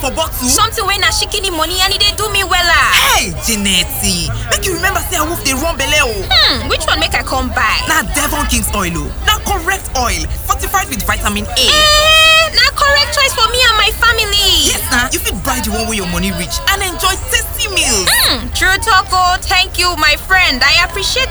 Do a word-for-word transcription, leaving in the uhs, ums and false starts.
for bottle? Something wey na shikini money and e dey do me wella. Hey, Jeanette, make you remember say awoof dey run belle o. Hmm, which one make I come buy? Na Devon King's oil o. Na correct oil, fortified with vitamin A. Eh, na correct choice for me and my family. Yes na, you fit buy the one wey your money reach and enjoy tasty meals. Hmm, true talk o. Thank you, my friend. I appreciate